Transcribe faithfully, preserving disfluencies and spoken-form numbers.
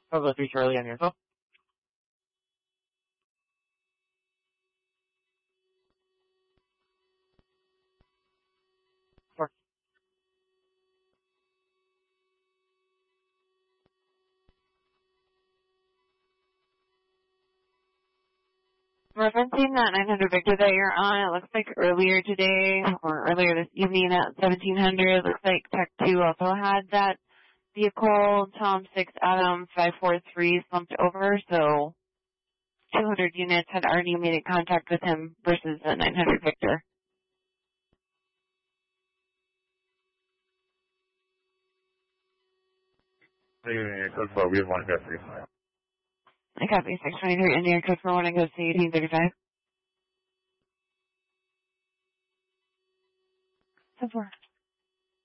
Bravo three Charlie on your phone. Four. Referencing that nine hundred Victor that you're on, it looks like earlier today, or earlier this evening at seventeen hundred, looks like Tech two also had that vehicle, Tom six Adam five four three slumped over, so two hundred units had already made contact with him versus the nine hundred Victor. Code four, we have one go three. I copy six twenty-three Indian code for one and goes to eighteen thirty-five. So far.